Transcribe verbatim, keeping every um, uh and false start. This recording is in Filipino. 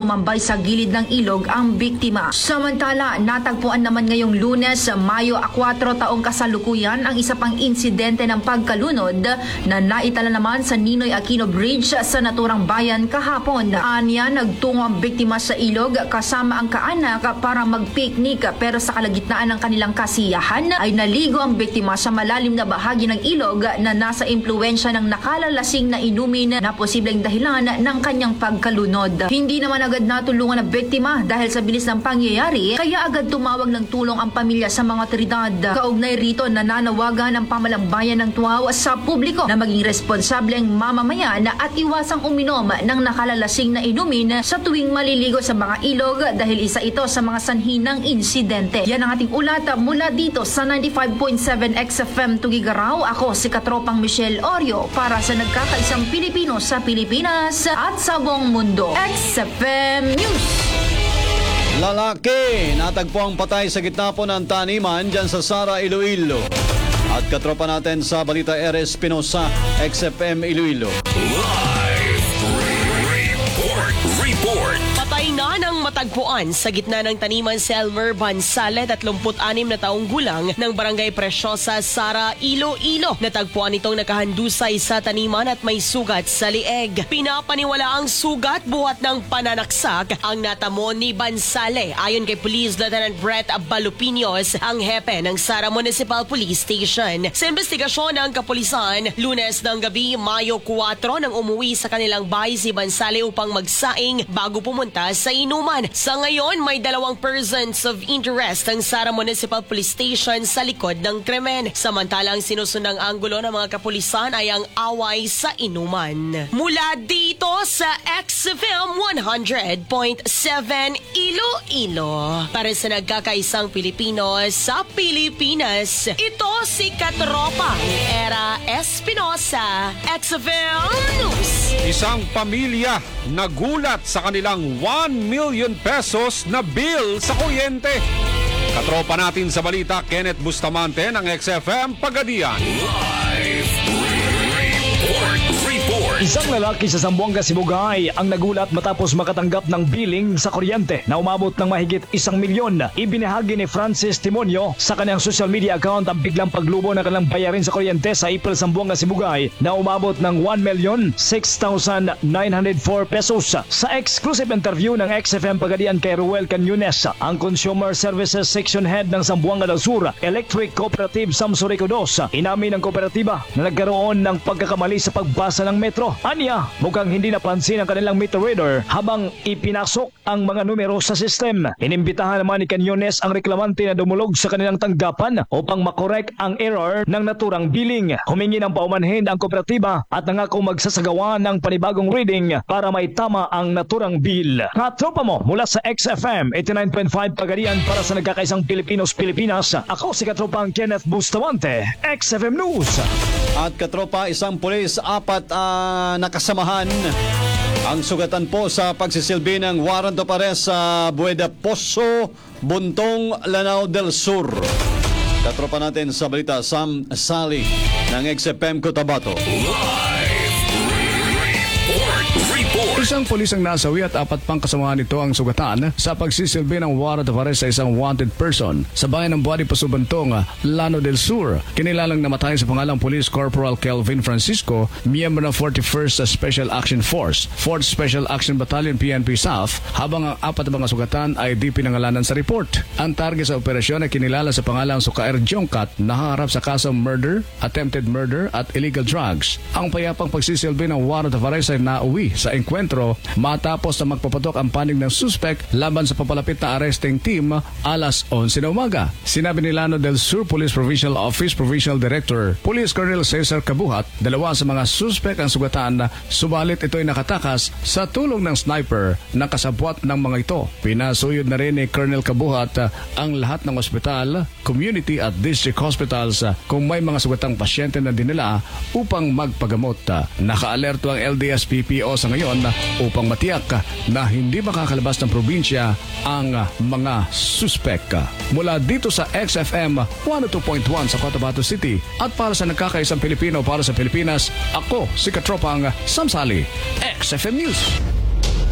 tumambay sa gilid ng ilog ang biktima. Samantala, natagpuan naman ngayong Lunes, Mayo kwatro taong kasalukuyan ang isa pang insidente ng pagkalunod na naitala naman sa Ninoy Aquino Bridge sa naturang bayan kahapon. Anya, nagtungo ang biktima sa ilog kasama ang kaanak para mag-picnic, pero sa kalagitnaan ng kanilang kasiyahan ay naligo ang biktima sa malalim na bahagi ng ilog na nasa impluwensya ng nakalalasing na inumin na posibleng dahilan ng kanyang pagkalunod. Hindi naman agad natulungan ang biktima dahil sa bilis ng pangyayari, kaya agad tumawag ng tulong ang pamilya sa mga otoridad. Kaugnay rito, nananawagan ang pamalang bayan ng Tuaw sa publiko na maging responsableng mamamayan at iwasang uminom ng nakalalasing na inumin sa tuwing maliligo sa mga ilog dahil isa ito sa mga sanhi ng insidente. Yan ang ating ulat mula dito sa ninety-five point seven X F M Tugigaraw. Ako si Katropang Michelle Oreo para sa nagkakaisang Pilipino sa Pilipinas at sa buong mundo. X F M News. Lalaki, natagpo ang patay sa gitna po ng taniman dyan sa Sara, Iloilo. At katropa natin sa Balita R. Espinosa, X F M Iloilo. Live report, report. Patay na ng matagpuan sa gitna ng taniman si Elmer Bansale, thirty-six na taong gulang ng Barangay Preciosa, Sara, Iloilo. Natagpuan itong nakahandusay sa taniman at may sugat sa lieg. Pinapaniwala ang sugat buhat ng pananaksak ang natamo ni Bansale. Ayon kay Police Lieutenant Brett Balupinos, ang hepe ng Sara Municipal Police Station. Sa investigasyon ng kapulisan, Lunes ng gabi, Mayo kwatro, nang umuwi sa kanilang bahay si Bansale upang magsaing bago pumunta sa inuman. Sa ngayon, may dalawang persons of interest ang Sara Municipal Police Station sa likod ng krimen. Samantalang sinusundang anggulo ng mga kapulisan ay ang away sa inuman. Mula dito sa X F M one hundred point seven Iloilo. Para sa nagkakaisang Pilipino sa Pilipinas, ito si Katropa ni Era Espinosa, X F M News. Isang pamilya nagulat sa kanilang one million pesos na bill sa kuryente. Katropa natin sa balita, Kenneth Bustamante ng X F M Pagadian. Live report, report. Isang lalaki sa Zamboanga, Sibugay ang nagulat matapos makatanggap ng billing sa kuryente na umabot ng mahigit isang milyon. Ibinahagi ni Francis Timonio sa kanyang social media account ang biglang paglubo ng kanilang bayarin sa kuryente sa April, Zamboanga, Sibugay na umabot ng one million six thousand nine hundred four pesos. Sa exclusive interview ng X F M Pagadian kay Ruel Canunes, ang Consumer Services Section Head ng Zamboanga del Sur Electric Cooperative Samsurico dos, inamin ng kooperatiba na nagkaroon ng pagkakamali sa pagbasa ng metro. Anya, mukhang hindi napansin ang kanilang meter reader habang ipinasok ang mga numero sa system. Inimbitahan naman ni Canunes ang reklamante na dumulog sa kanilang tanggapan upang makorek ang error ng naturang billing. Humingi ng paumanhin ang kooperatiba at nangako magsasagawa ng panibagong reading para may tama ang naturang bill. Katropa mo mula sa X F M eighty-nine point five Pagadian para sa nagkakaisang Pilipinos Pilipinas. Ako si Katropang Kenneth Bustamante, X F M News. At katropa, isang pulis, apat uh, nakasamahan ang sugatan po sa pagsisilbi ng warrant of arrest sa Bueda Poso, Buntong, Lanao del Sur. Katropa natin sa balita, Sam Sally ng X F M Cotabato. Isang pulis ang nasawi at apat pang kasamahan nito ang sugatan sa pagsisilbi ng warrant of arrest sa isang wanted person sa bayan ng Buadi Pasubantong, Lanao del Sur. Kinilalang namatay sa pangalang Police Corporal Kelvin Francisco, miyembro ng forty-first Special Action Force, fourth Special Action Battalion P N P South, habang ang apat na mga sugatan ay di pinangalanan sa report. Ang target sa operasyon ay kinilala sa pangalang Sukaer Jongkat na haharap sa kasong murder, attempted murder at illegal drugs. Ang payapang pagsisilbi ng warrant of arrest ay nauwi sa enkwentro matapos na magpapatok ang panig ng suspect laban sa papalapit na arresting team alas onse na umaga. Sinabi ni Lanao del Sur Police Provincial Office Provincial Director Police Colonel Cesar Kabuhat, dalawa sa mga suspect ang sugatan, subalit ito ay nakatakas sa tulong ng sniper na kasabwat ng mga ito. Pinasuyod na rin ni Colonel Kabuhat ang lahat ng ospital, community at district hospitals kung may mga sugatang pasyente na dinala upang magpagamot. Nakaalerto ang L D S P P O sa ngayon upang matiyak na hindi makakalabas ng probinsya ang mga suspek. Mula dito sa X F M one oh two point one sa Cotabato City at para sa nagkakaisang Pilipino para sa Pilipinas, ako si Katropang Samsali, X F M News.